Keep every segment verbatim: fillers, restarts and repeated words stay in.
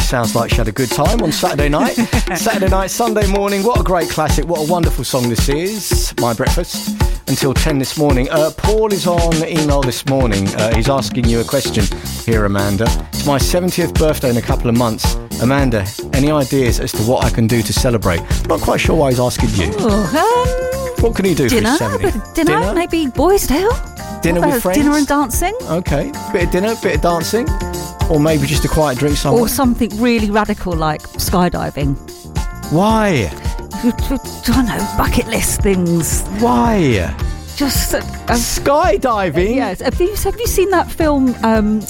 sounds like she had a good time on Saturday night. Saturday night, Sunday morning. What a great classic. What a wonderful song this is. My Breakfast. Until ten this morning. Uh, Paul is on email this morning. Uh, he's asking you a question here, Amanda. It's my seventieth birthday in a couple of months. Amanda, any ideas as to what I can do to celebrate? Not quite sure why he's asking you. Oh, um, what can you do dinner, for his seventieth? Dinner, dinner, maybe Boys' Tale. Dinner with friends? Dinner and dancing. Okay, bit of dinner, bit of dancing. Or maybe just a quiet drink somewhere. Or something really radical like skydiving. Why? I don't know, bucket list things. Why? Just uh, skydiving? Yes. Have you, have you seen that film um,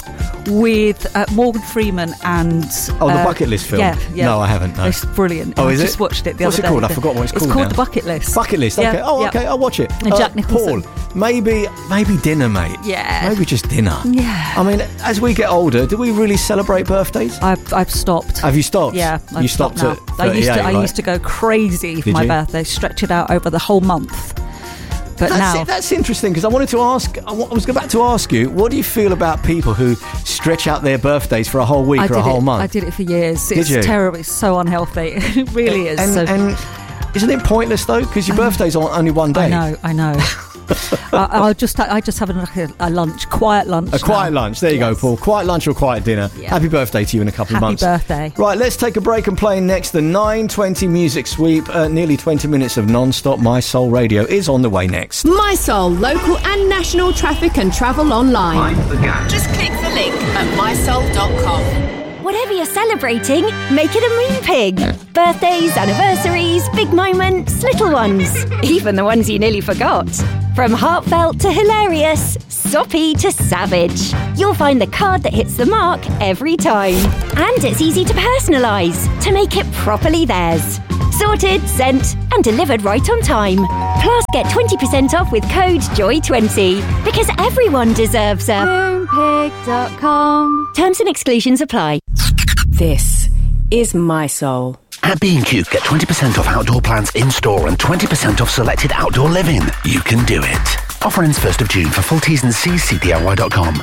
with uh, Morgan Freeman and... Oh, the uh, Bucket List film? Yeah, yeah. No, I haven't. No. It's brilliant. Oh, I is just it? watched it the What's other it called? day. I forgot what it's called It's called now. The Bucket List. Bucket List, yeah, okay. Oh, yeah. okay, I'll watch it. And uh, Jack Nicholson. Paul, maybe, maybe dinner, mate. Yeah. Maybe just dinner. Yeah. I mean, as we get older, do we really celebrate birthdays? I've, I've stopped. Have you stopped? Yeah, I've you stopped, stopped at now. I used to, I right? used to go crazy for Did my you? birthday, stretch it out over the whole month. But that's now... It, that's interesting, because I wanted to ask, I was about to ask you, what do you feel about people who stretch out their birthdays for a whole week I or did a whole it, month? I did it for years. Did It's you? terrible. It's so unhealthy. It really is. And, so. and isn't it pointless, though? Because your birthday's on only one day. I know, I know. I, I'll just, I just have like a, a lunch, quiet lunch. A quiet now. lunch. There you Yes. go, Paul. Quiet lunch or quiet dinner. Yeah. Happy birthday to you in a couple Happy of months. birthday. Right, let's take a break and play next. The nine twenty Music Sweep. Uh, nearly twenty minutes of non-stop My Soul Radio is on the way next. My Soul, local and national traffic and travel online. Mind the gap. Just click the link at my soul dot com. Whatever you're celebrating, make it a Moon Pig. Birthdays, anniversaries, big moments, little ones. Even the ones you nearly forgot. From heartfelt to hilarious, soppy to savage. You'll find the card that hits the mark every time. And it's easy to personalise, to make it properly theirs. Sorted, sent and delivered right on time. Plus get twenty percent off with code joy twenty. Because everyone deserves a moon pig dot com. Terms and exclusions apply. This is My Soul. At B and Q, get twenty percent off outdoor plants in-store and twenty percent off selected outdoor living. You can do it. Offer ends first of June. For full T's and C's, see D I Y dot com.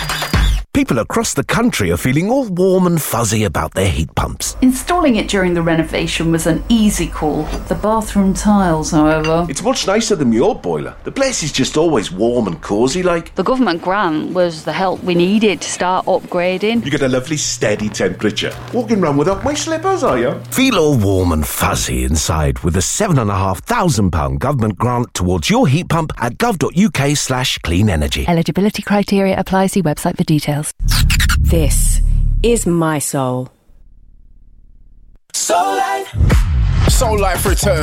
People across the country are feeling all warm and fuzzy about their heat pumps. Installing it during the renovation was an easy call. The bathroom tiles, however... It's much nicer than my old boiler. The place is just always warm and cosy like. The government grant was the help we needed to start upgrading. You get a lovely steady temperature. Walking around without my slippers, are you? Feel all warm and fuzzy inside with a seven and a half thousand pound government grant towards your heat pump at gov.uk slash clean energy. Eligibility criteria apply. See website for details. This is My Soul. Soul Life. Soul Life returns.